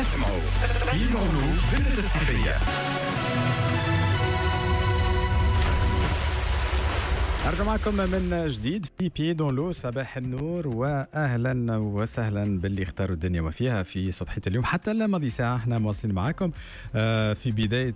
اسمعوا بيدونو ضمن الصيفية. أرجع معكم من جديد في بي دون لو. صباح النور وأهلا وسهلا باللي اختاروا الدنيا وفيها في صبحية اليوم. حتى الماضي ساعة احنا مواصلين معكم في بداية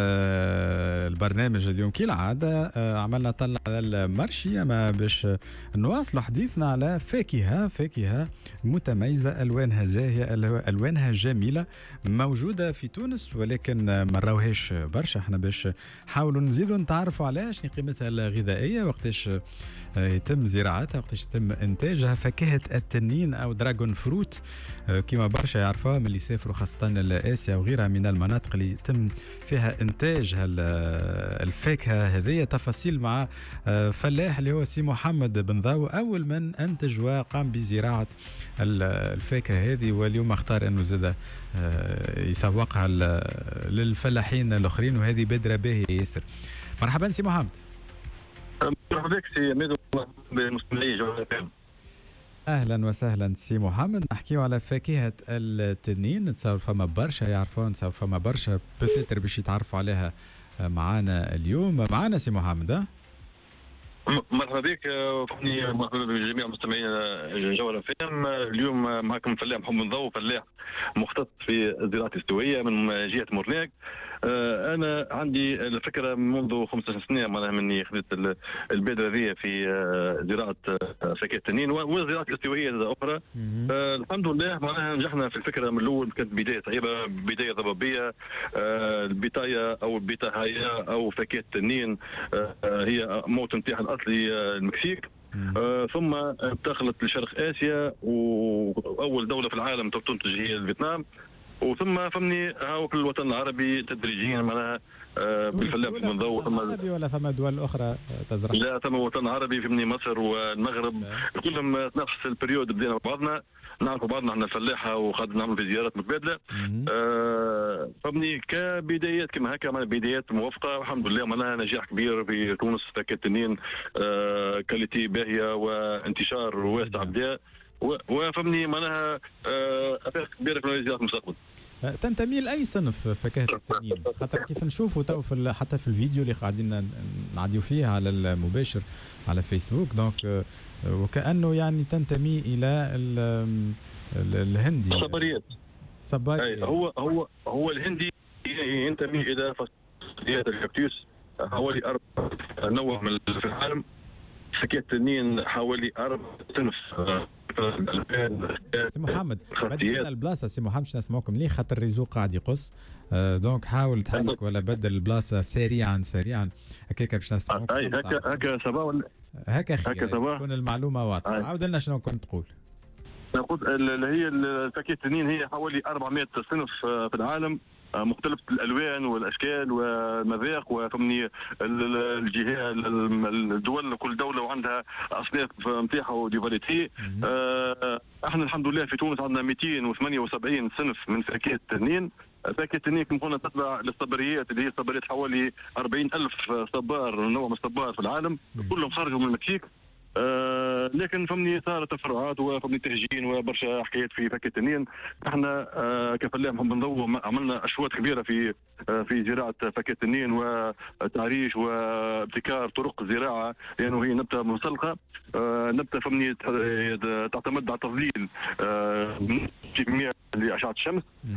البرنامج اليوم كالعادة. عملنا طلع على المرشي أما باش نواصلوا حديثنا على فاكهة متميزة، ألوانها زاهية، ألوانها جميلة، موجودة في تونس ولكن ما نراوهاش برشا. احنا باش نحاولوا نزيدوا نتعرفوا على شنو قيمتها الغذائية، وقتاش يتم زراعتها، وقتاش يتم انتاجها. فاكهة التنين او دراغون فروت كما برشا يعرفوها من اللي يسافروا خاصة لآسيا وغيرها من المناطق اللي يتم فيها انتاج الفاكهة هذه. تفاصيل مع فلاح اللي هو سي محمد بن ضاو، اول من انتج وقام بزراعة الفاكهة هذه، واليوم اختار انه زاد يسوقها للفلاحين الاخرين، وهذه بدرة باهية ياسر. مرحبا سي محمد. مرحبا بك سي ميدو بمستمعي جوهر. اهلا وسهلا سي محمد. نحكيو على فاكهه التنين، نتصور فما برشا يعرفون، نتصور فما برشا بتتر باش يتعرفوا عليها معانا اليوم. معانا سي محمد. مرحبا بك وفني، مرحبا بجميع مستمعين جوهر فيلم. اليوم معكم فلاح محمد ضو، فلاح مختص في الزراعه الاستوائيه من جهه مورناك. انا عندي الفكره منذ 15 سنه معناها مني خذيت البذره هذه في زراعه فاكهه التنين والزراعه الاستوائيه اخرى. الحمد لله معناها نجحنا في الفكره من الاول. كانت بدايه صعيبه، بدايه ضبابيه. البطايه او البطاهايه او فاكهه التنين هي موطن نتاعها الاصلي المكسيك. ثم انتقلت لشرق اسيا، واول دوله في العالم تنتج هي فيتنام. وثم فهمني هاو في الوطن العربي تدريجيا معناها بالفلاح من ضوء. ثم عربي ولا فما دول اخرى تزرع؟ لا، ثم وطن عربي فهمني، مصر والمغرب كلهم نفس البريود. بدينا بعضنا نعرفوا بعضنا احنا الفلاحه، وقعدنا نعمل في زيارات متبادله. فهمني كبدايات كما هكا، معناها بدايات موفقه والحمد لله. معناها نجاح كبير في تونس فاكهه التنين، كاليتي باهيه وانتشار واسع بدا، وفهمني معناها افاق كبيره في زيارة المستقبل. تنتمي لاي صنف فاكهه التنين؟ خاطر كيف نشوفوا تو حتى في الفيديو اللي قاعدين نعديو فيه على المباشر على فيسبوك، دونك وكانه يعني تنتمي الى الهندي، صباريات. هو الهندي ينتمي الى فصليات الكاكتوس، حوالي 4 نوع من في العالم. فاكهه التنين حوالي 4 صنف. سي محمد بدلنا البلاصه، سي محمد باش نسمعكم ليه خاطر الريزو قاعد يقص. دونك حاول تحرك ولا بدل البلاصه سريعا هكاك باش نسمعوك. هكا صباح ولا هكا تكون المعلومه واضحه. عاود لنا شنو كنت تقول. نقول اللي هي فاكهه التنين هي حوالي 400 صنف في العالم، مختلف الالوان والاشكال والمذاق وفهمني الجهات الدول، كل دوله وعندها اصناف نتاعها وديفاليتي. احنا الحمد لله في تونس عندنا 278 صنف من فاكهه التنين. فاكهه التنين كما قلنا تتبع للصباريات اللي هي صباريات حوالي 40,000 صبار، نوع من الصبار في العالم، كلهم خرجوا من المكسيك. لكن فهمني صارت تفرعات وفهمني تهجين وبرشا حكايات في فاكهه التنين. احنا كفلاح محمد ضو عملنا اشواط كبيره في زراعه فاكهه التنين وتعريش وابتكار طرق الزراعه، لانه هي نبته مسلقه. نبته فهمني تعتمد على تظليل كميه لاشعه الشمس.